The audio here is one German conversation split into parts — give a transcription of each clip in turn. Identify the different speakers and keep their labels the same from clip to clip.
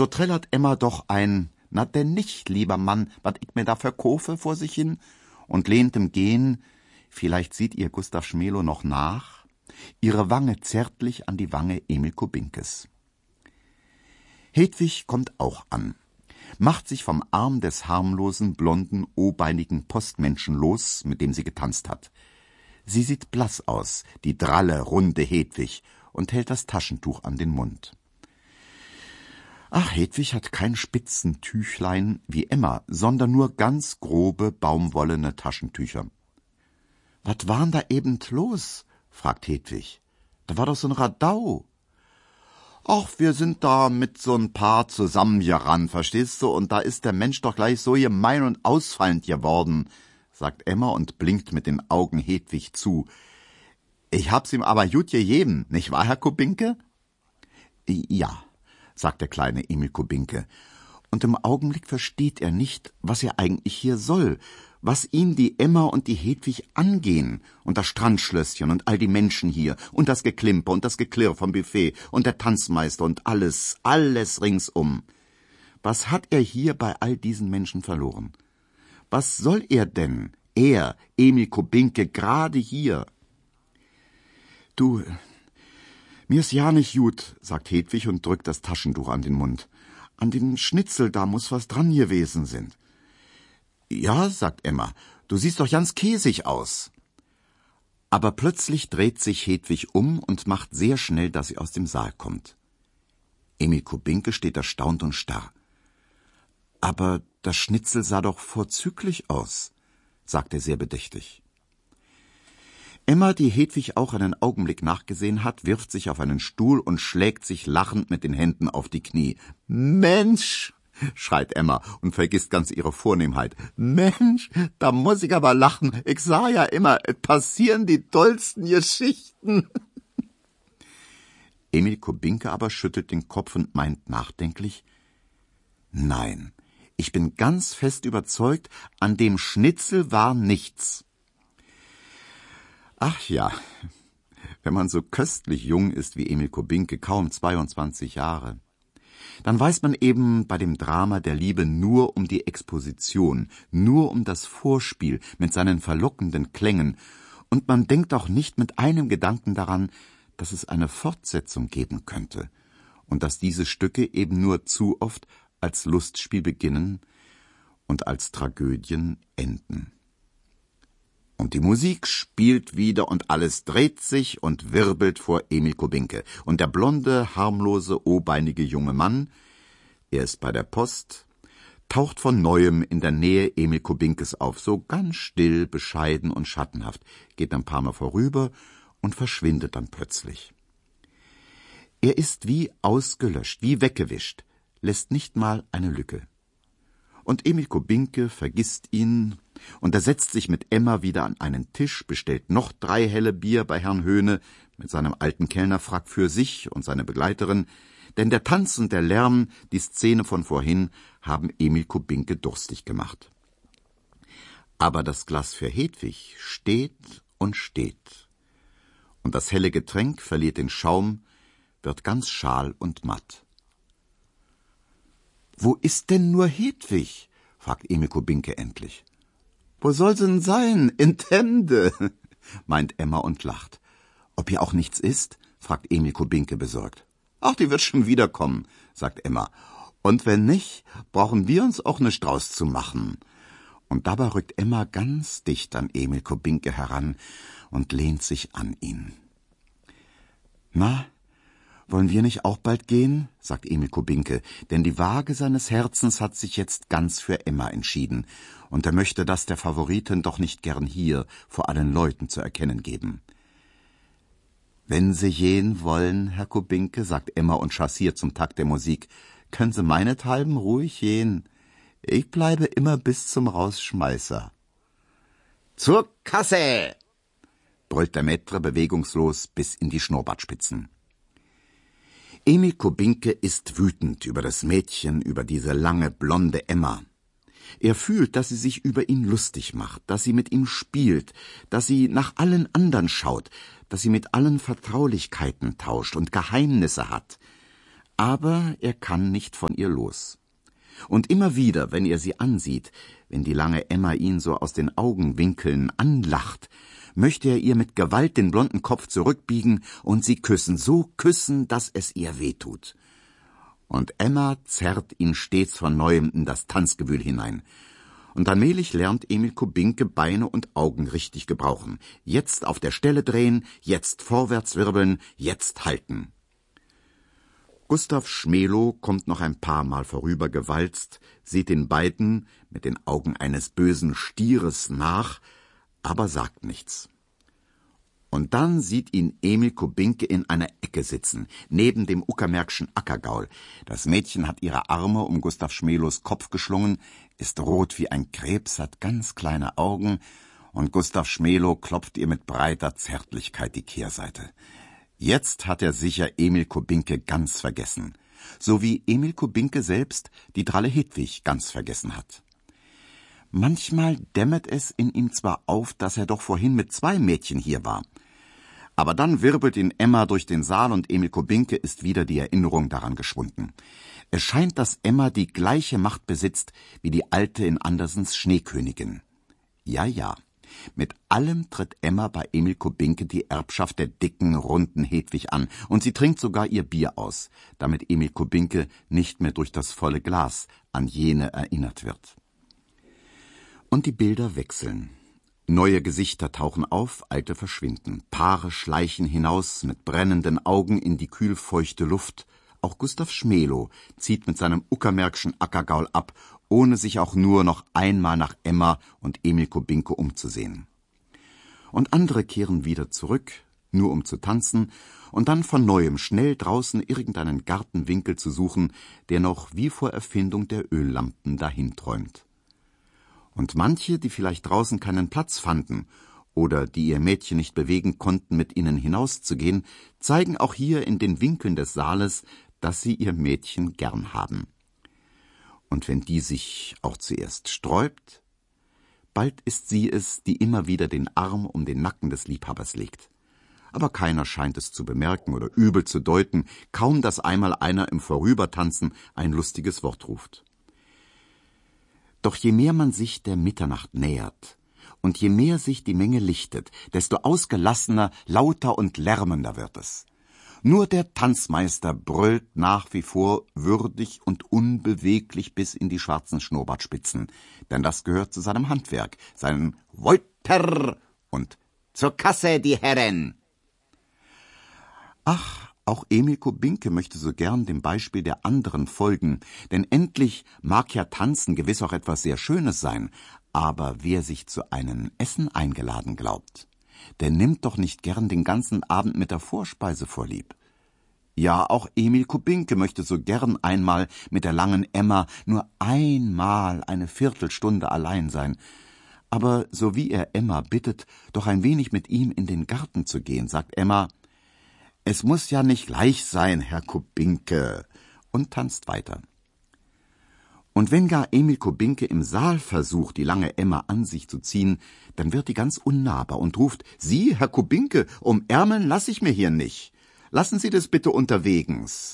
Speaker 1: so trällert Emma doch ein »Na denn nicht, lieber Mann, wat ich mir da verkaufe« vor sich hin und lehnt im Gehen, vielleicht sieht ihr Gustav Schmelow noch nach, ihre Wange zärtlich an die Wange Emil Kubinkes. Hedwig kommt auch an, macht sich vom Arm des harmlosen, blonden, o-beinigen Postmenschen los, mit dem sie getanzt hat. Sie sieht blass aus, die dralle, runde Hedwig, und hält das Taschentuch an den Mund. Ach, Hedwig hat kein Spitzentüchlein wie Emma, sondern nur ganz grobe, baumwollene Taschentücher. »Was war'n da eben los?« fragt Hedwig. »Da war doch so ein Radau.« »Ach, wir sind da mit so ein paar zusammengerannt, verstehst du, und da ist der Mensch doch gleich so gemein und ausfallend geworden«, sagt Emma und blinkt mit den Augen Hedwig zu. »Ich hab's ihm aber gut gegeben, nicht wahr, Herr Kubinke?« »Ja«, sagt der kleine Emil Kubinke, und im Augenblick versteht er nicht, was er eigentlich hier soll, was ihn die Emma und die Hedwig angehen, und das Strandschlösschen und all die Menschen hier, und das Geklimper und das Geklirr vom Buffet und der Tanzmeister und alles ringsum. Was hat er hier bei all diesen Menschen verloren? Was soll er denn, er, Emil Kubinke, gerade hier? »Du, mir ist ja nicht gut«, sagt Hedwig und drückt das Taschentuch an den Mund. »An den Schnitzel, da muss was dran gewesen sind.« »Ja«, sagt Emma, »du siehst doch ganz käsig aus.« Aber plötzlich dreht sich Hedwig um und macht sehr schnell, dass sie aus dem Saal kommt. Emil Kubinke steht erstaunt und starr. »Aber das Schnitzel sah doch vorzüglich aus«, sagt er sehr bedächtig. Emma, die Hedwig auch einen Augenblick nachgesehen hat, wirft sich auf einen Stuhl und schlägt sich lachend mit den Händen auf die Knie. »Mensch«, schreit Emma und vergisst ganz ihre Vornehmheit. »Mensch, da muss ich aber lachen. Ich sah ja immer, es passieren die tollsten Geschichten.« Emil Kubinke aber schüttelt den Kopf und meint nachdenklich, »Nein, ich bin ganz fest überzeugt, an dem Schnitzel war nichts.« Ach ja, wenn man so köstlich jung ist wie Emil Kubinke, kaum 22 Jahre, dann weiß man eben bei dem Drama der Liebe nur um die Exposition, nur um das Vorspiel mit seinen verlockenden Klängen, und man denkt auch nicht mit einem Gedanken daran, dass es eine Fortsetzung geben könnte und dass diese Stücke eben nur zu oft als Lustspiel beginnen und als Tragödien enden. Und die Musik spielt wieder und alles dreht sich und wirbelt vor Emil Kubinke. Und der blonde, harmlose, o-beinige junge Mann, er ist bei der Post, taucht von Neuem in der Nähe Emil Kubinkes auf, so ganz still, bescheiden und schattenhaft, geht ein paar Mal vorüber und verschwindet dann plötzlich. Er ist wie ausgelöscht, wie weggewischt, lässt nicht mal eine Lücke. Und Emil Kubinke vergisst ihn, und er setzt sich mit Emma wieder an einen Tisch, bestellt noch 3 helle Bier bei Herrn Höhne mit seinem alten Kellnerfrack für sich und seine Begleiterin, denn der Tanz und der Lärm, die Szene von vorhin, haben Emil Kubinke durstig gemacht. Aber das Glas für Hedwig steht und steht, und das helle Getränk verliert den Schaum, wird ganz schal und matt. »Wo ist denn nur Hedwig?« fragt Emil Kubinke endlich. »Wo soll sie denn sein? In Tende«, meint Emma und lacht. »Ob hier auch nichts ist?« fragt Emil Kubinke besorgt. »Ach, die wird schon wiederkommen«, sagt Emma. »Und wenn nicht, brauchen wir uns auch nicht draus zu machen.« Und dabei rückt Emma ganz dicht an Emil Kubinke heran und lehnt sich an ihn. »Na, wollen wir nicht auch bald gehen?« sagt Emil Kubinke, denn die Waage seines Herzens hat sich jetzt ganz für Emma entschieden, und er möchte das der Favoritin doch nicht gern hier vor allen Leuten zu erkennen geben. »Wenn Sie gehen wollen, Herr Kubinke«, sagt Emma und chassiert zum Takt der Musik, »können Sie meinethalben ruhig gehen. Ich bleibe immer bis zum Rausschmeißer.« »Zur Kasse«, brüllt der Maitre bewegungslos bis in die Schnurrbartspitzen. Emil Kubinke ist wütend über das Mädchen, über diese lange, blonde Emma. Er fühlt, dass sie sich über ihn lustig macht, dass sie mit ihm spielt, dass sie nach allen anderen schaut, dass sie mit allen Vertraulichkeiten tauscht und Geheimnisse hat. Aber er kann nicht von ihr los. Und immer wieder, wenn er sie ansieht, wenn die lange Emma ihn so aus den Augenwinkeln anlacht, möchte er ihr mit Gewalt den blonden Kopf zurückbiegen und sie küssen, so küssen, dass es ihr wehtut. Und Emma zerrt ihn stets von neuem in das Tanzgewühl hinein. Und allmählich lernt Emil Kubinke Beine und Augen richtig gebrauchen. Jetzt auf der Stelle drehen, jetzt vorwärts wirbeln, jetzt halten. Gustav Schmelow kommt noch ein paar Mal vorübergewalzt, sieht den beiden mit den Augen eines bösen Stieres nach, aber sagt nichts. Und dann sieht ihn Emil Kubinke in einer Ecke sitzen, neben dem Uckermärkschen Ackergaul. Das Mädchen hat ihre Arme um Gustav Schmelows Kopf geschlungen, ist rot wie ein Krebs, hat ganz kleine Augen, und Gustav Schmelow klopft ihr mit breiter Zärtlichkeit die Kehrseite. Jetzt hat er sicher Emil Kubinke ganz vergessen, so wie Emil Kubinke selbst die dralle Hedwig ganz vergessen hat. Manchmal dämmert es in ihm zwar auf, dass er doch vorhin mit 2 Mädchen hier war, aber dann wirbelt ihn Emma durch den Saal und Emil Kubinke ist wieder die Erinnerung daran geschwunden. Es scheint, dass Emma die gleiche Macht besitzt wie die alte in Andersens Schneekönigin. Ja, mit allem tritt Emma bei Emil Kubinke die Erbschaft der dicken, runden Hedwig an, und sie trinkt sogar ihr Bier aus, damit Emil Kubinke nicht mehr durch das volle Glas an jene erinnert wird. Und die Bilder wechseln. Neue Gesichter tauchen auf, alte verschwinden. Paare schleichen hinaus mit brennenden Augen in die kühlfeuchte Luft. Auch Gustav Schmelow zieht mit seinem Uckermärkschen Ackergaul ab, ohne sich auch nur noch einmal nach Emma und Emil Kubinke umzusehen. Und andere kehren wieder zurück, nur um zu tanzen, und dann von neuem schnell draußen irgendeinen Gartenwinkel zu suchen, der noch wie vor Erfindung der Öllampen dahinträumt. Und manche, die vielleicht draußen keinen Platz fanden oder die ihr Mädchen nicht bewegen konnten, mit ihnen hinauszugehen, zeigen auch hier in den Winkeln des Saales, dass sie ihr Mädchen gern haben. Und wenn die sich auch zuerst sträubt, bald ist sie es, die immer wieder den Arm um den Nacken des Liebhabers legt. Aber keiner scheint es zu bemerken oder übel zu deuten, kaum dass einmal einer im Vorübertanzen ein lustiges Wort ruft. Doch je mehr man sich der Mitternacht nähert und je mehr sich die Menge lichtet, desto ausgelassener, lauter und lärmender wird es. Nur der Tanzmeister brüllt nach wie vor würdig und unbeweglich bis in die schwarzen Schnurrbartspitzen, denn das gehört zu seinem Handwerk, seinen Wolter und zur Kasse, die Herren. Ach, auch Emil Kubinke möchte so gern dem Beispiel der anderen folgen, denn endlich mag ja Tanzen gewiss auch etwas sehr Schönes sein, aber wer sich zu einem Essen eingeladen glaubt, der nimmt doch nicht gern den ganzen Abend mit der Vorspeise vorlieb. Ja, auch Emil Kubinke möchte so gern einmal mit der langen Emma nur einmal eine Viertelstunde allein sein, aber so wie er Emma bittet, doch ein wenig mit ihm in den Garten zu gehen, sagt Emma: »Es muss ja nicht gleich sein, Herr Kubinke«, und tanzt weiter. Und wenn gar Emil Kubinke im Saal versucht, die lange Emma an sich zu ziehen, dann wird die ganz unnahbar und ruft: »Sie, Herr Kubinke, umärmeln lass ich mir hier nicht. Lassen Sie das bitte unterwegens.«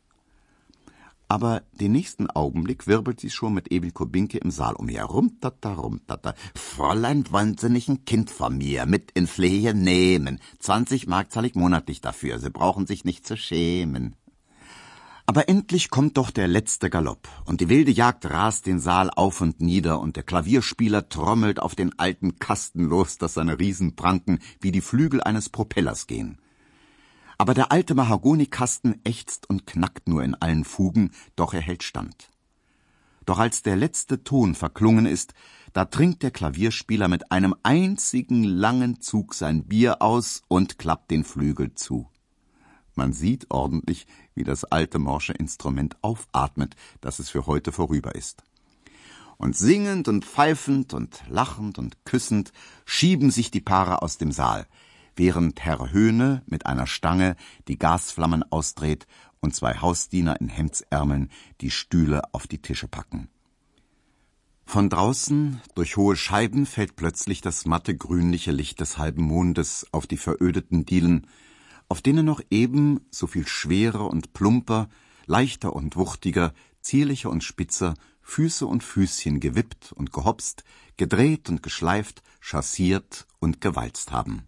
Speaker 1: Aber den nächsten Augenblick wirbelt sie schon mit Emil Kubinke im Saal umher. Rumtata, rumtata. »Fräulein, wollen Sie nicht ein Kind von mir mit in Pflege nehmen? 20 Mark zahle ich monatlich dafür. Sie brauchen sich nicht zu schämen.« Aber endlich kommt doch der letzte Galopp, und die wilde Jagd rast den Saal auf und nieder, und der Klavierspieler trommelt auf den alten Kasten los, dass seine Riesenpranken wie die Flügel eines Propellers gehen. Aber der alte Mahagonikasten ächzt und knackt nur in allen Fugen, doch er hält stand. Doch als der letzte Ton verklungen ist, da trinkt der Klavierspieler mit einem einzigen langen Zug sein Bier aus und klappt den Flügel zu. Man sieht ordentlich, wie das alte morsche Instrument aufatmet, dass es für heute vorüber ist. Und singend und pfeifend und lachend und küssend schieben sich die Paare aus dem Saal, während Herr Höhne mit einer Stange die Gasflammen ausdreht und 2 Hausdiener in Hemdsärmeln die Stühle auf die Tische packen. Von draußen, durch hohe Scheiben, fällt plötzlich das matte grünliche Licht des halben Mondes auf die verödeten Dielen, auf denen noch eben, so viel schwerer und plumper, leichter und wuchtiger, zierlicher und spitzer, Füße und Füßchen gewippt und gehopst, gedreht und geschleift, chassiert und gewalzt haben.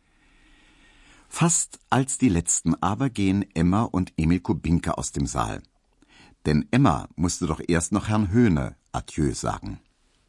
Speaker 1: Fast als die Letzten aber gehen Emma und Emil Kubinke aus dem Saal. Denn Emma musste doch erst noch Herrn Höhne Adieu sagen.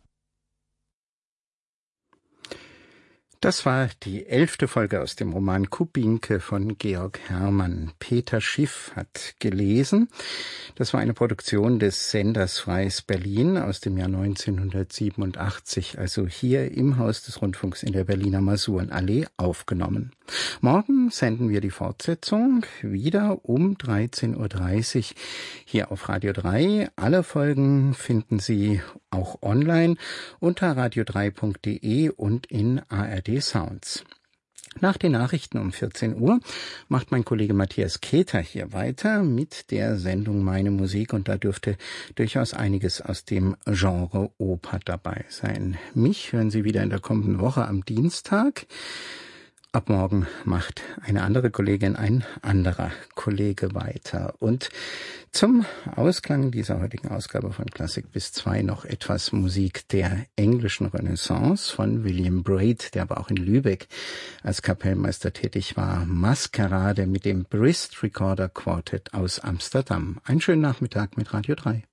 Speaker 2: Das war die 11. Folge aus dem Roman Kubinke von Georg Hermann. Peter Schiff hat gelesen. Das war eine Produktion des Senders Freies Berlin aus dem Jahr 1987, also hier im Haus des Rundfunks in der Berliner Masurenallee aufgenommen. Morgen senden wir die Fortsetzung wieder um 13.30 Uhr hier auf Radio 3. Alle Folgen finden Sie auch online unter radio3.de und in ARD Sounds. Nach den Nachrichten um 14 Uhr macht mein Kollege Matthias Keter hier weiter mit der Sendung Meine Musik, und da dürfte durchaus einiges aus dem Genre Oper dabei sein. Mich hören Sie wieder in der kommenden Woche am Dienstag. Ab morgen macht eine andere Kollegin, ein anderer Kollege weiter. Und zum Ausklang dieser heutigen Ausgabe von Klassik bis 2 noch etwas Musik der englischen Renaissance von William Braid, der aber auch in Lübeck als Kapellmeister tätig war. Maskerade mit dem Brist Recorder Quartet aus Amsterdam. Einen schönen Nachmittag mit Radio 3.